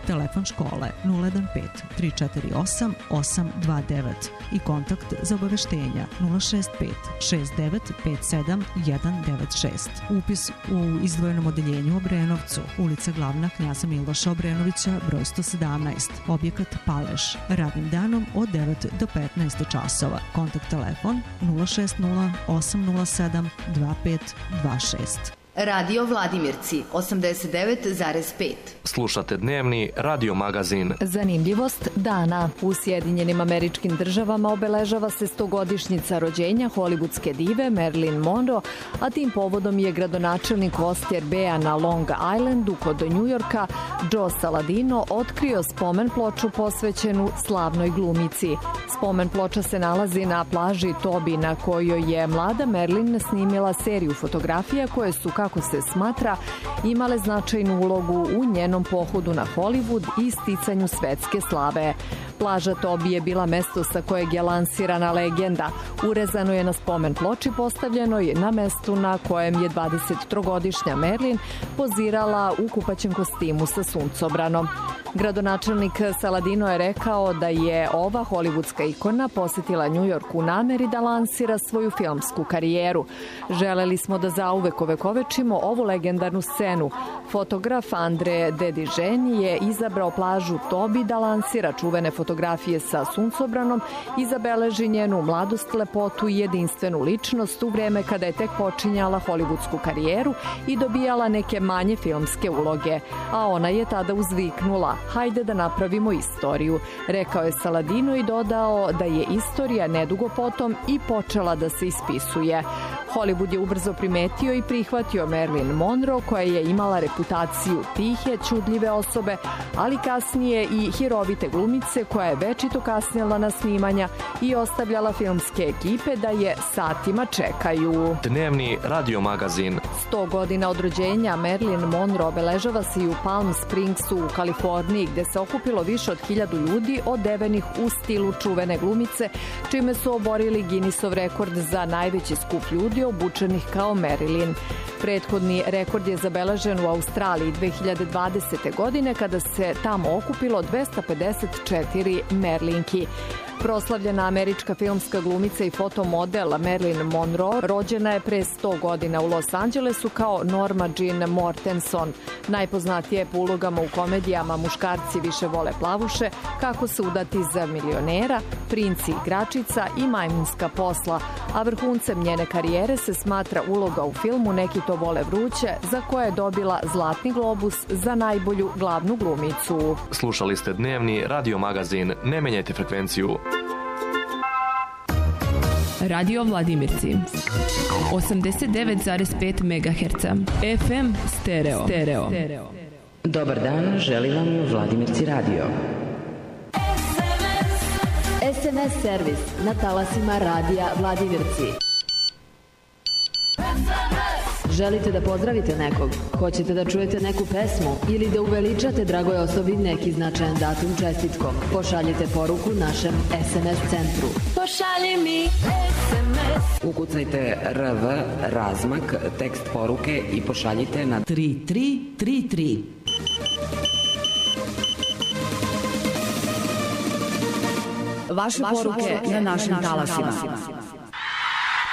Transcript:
telefon škole 015 348 829 i kontakt za obaveštenja 065 6957 196. Upis u izdvojenom odeljenju u Obrenovcu, ulica Glavna Knjaza Miloša Obrenovića, broj 117, objekat Paleš, radnim danom od 9 do 15 časova. Kontakt telefon 060 807 2526. Radio Vladimirci 89,5. Slušate dnevni radio magazin. Zanimljivost dana. U Sjedinjenim Američkim Državama obeležava se 100-godišnjica rođenja hollywoodske dive Marilyn Monroe, a tim povodom je gradonačelnik Oster Bea na Long Islandu kod Njujorka Joe Saladino otkrio spomen ploču posvećenu slavnoj glumici. Spomen ploča se nalazi na plaži Tobi, na kojoj je mlada Marilyn snimila seriju fotografija koje su, kako se smatra, imale značajnu ulogu u njenom pohodu na Hollywood i sticanju svetske slave. Plaža Tobi je bila mesto sa kojeg je lansirana legenda. Urezano je na spomen ploči postavljenoj na mestu na kojem je 23-godišnja Marilyn pozirala u kupaćem kostimu sa suncobranom. Gradonačelnik Saladino je rekao da je ova hollywoodska ikona posetila New York u nameri da lansira svoju filmsku karijeru. Želeli smo da zauvek ovekovečimo ovu legendarnu scenu. Fotograf Andre Dedižen je izabrao plažu Tobi da lansira čuvene fotografije sa suncobranom i zabeleži njenu mladost, lepotu i jedinstvenu ličnost u vreme kada je tek počinjala hollywoodsku karijeru i dobijala neke manje filmske uloge. A ona je tada uzviknula: "Hajde da napravimo istoriju", rekao je Saladino i dodao da je istorija nedugo potom i počela da se ispisuje. Hollywood je ubrzo primetio i prihvatio Marilyn Monroe, koja je imala reputaciju tihe, ćudljive osobe, ali kasnije i hirovite glumice koja je večito kasnila na snimanja i ostavljala filmske ekipe da je satima čekaju. Dnevni radio magazin. 100 godina od rođenja Marilyn Monroe obeležava se i u Palm Springsu u Kaliforniji, gde se okupilo više od 1000 ljudi odevenih u stilu čuvene glumice, čime su oborili Guinnessov rekord za najveći skup ljudi obučenih kao Marilyn. Prethodni rekord je zabeležen u Australiji 2020. godine kada se tamo okupilo 254 Merlinki. Proslavljena američka filmska glumica i fotomodel Marilyn Monroe rođena je pre 100 godina u Los Angelesu kao Norma Jean Mortenson. Najpoznatija je po ulogama u komedijama Muškarci više vole plavuše, Kako se udati za milionera, Princi igračica i Majmunska posla, a vrhuncem njene karijere se smatra uloga u filmu Neki to vole vruće, za koje je dobila Zlatni globus za najbolju glavnu glumicu. Slušali ste dnevni radio magazin. Ne menjajte frekvenciju. Radio Vladimirci 89,5 MHz FM stereo. Dobar dan, želi vam Vladimirci radio. SMS servis na talasima radija Vladimirci. Želite da pozdravite nekog? Hoćete da čujete neku pesmu ili da uveličate dragoj osobi neki značajan datum čestitkom? Pošaljite poruku našem SMS centru. Pošalji mi SMS. Ukucajte RV, razmak, tekst poruke i pošaljite na 3333. Vaše poruke na našim talasima.